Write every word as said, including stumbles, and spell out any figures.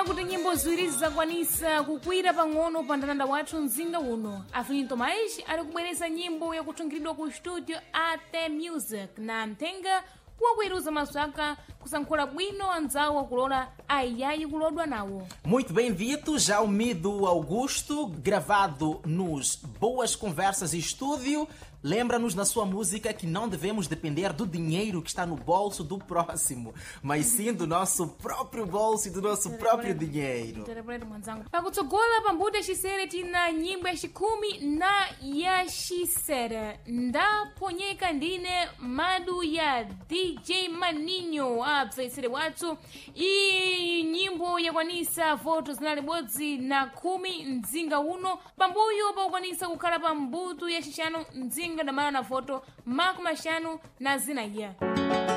kuti nyimbo ziwiri zakwanisa kukwira pang'ono pa ndandanda wathu mzinga uno. Afinito Tomás ali kubwereza nyimbo yakutungiridwa ku studio A T Music na mtenga kuwakuiruza maswaka kusankhula bwino anzawo wakulola ayayi kulodwa nawo. Muito bem dito, Jaume do Augusto, gravado nos Boas Conversas e Estúdio. Lembra-nos na sua música que não devemos depender do dinheiro que está no bolso do próximo, mas sim do nosso próprio bolso e do nosso próprio dinheiro. Pakutsogola pambuto ya xisere tina nyimbo ya xikumi na ya xisere ndaponyeka ndine madu ya D J Maninho abzaisire wathu i nyimbo yakwanisa voto zinali bodzi na kumi mdzinga uno pambuyo pakukwanisa kukhala pambuto ya xixanu mdzinga ndamala na voto makumi axanu na zina iya.